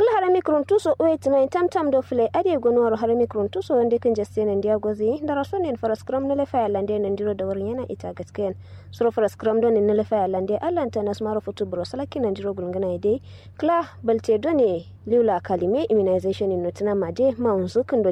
kul harami kruntuso wait mai tamtam do fle ade gonwaro harami kruntuso wande kan jasten ndiya gozi ndara sonen faraskram ne le fa lande nan diro da warin yana ita gasken suro faraskram don ne le fa lande allanta nasmaro futu bro salaki nan diro gulngana ide kla balte done liula kalime immunization in notina made maunzu kan